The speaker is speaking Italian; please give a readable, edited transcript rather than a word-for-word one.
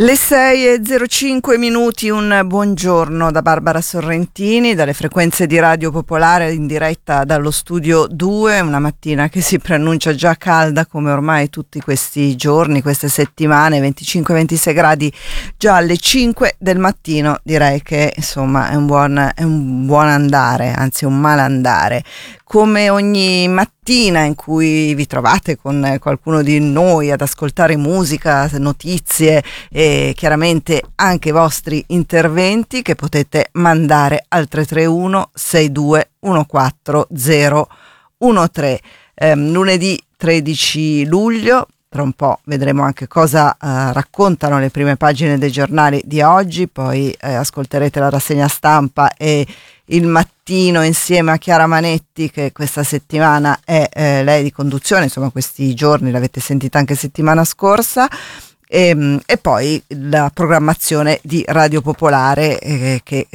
Le 6:05, un buongiorno da Barbara Sorrentini, dalle frequenze di Radio Popolare in diretta dallo studio 2, una mattina che si preannuncia già calda come ormai tutti questi giorni, queste settimane, 25-26 gradi già alle 5 del mattino, direi che insomma è un buon andare, anzi un malandare. Come ogni mattina in cui vi trovate con qualcuno di noi ad ascoltare musica, notizie e chiaramente anche i vostri interventi che potete mandare al 331 62 14 013. Lunedì 13 luglio, tra un po' vedremo anche cosa raccontano le prime pagine dei giornali di oggi, poi ascolterete la rassegna stampa e il mattino insieme a Chiara Manetti, che questa settimana è lei di conduzione, insomma questi giorni l'avete sentita anche settimana scorsa, e poi la programmazione di Radio Popolare che